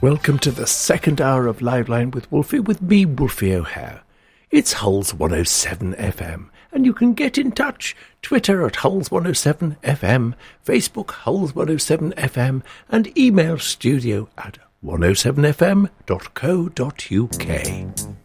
Welcome to the second hour of Liveline with Wolfie, with me, Wolfie O'Hare. It's Hulls 107 FM, and you can get in touch. Twitter at Hulls 107 FM, Facebook Hulls 107 FM, and email studio at 107fm.co.uk.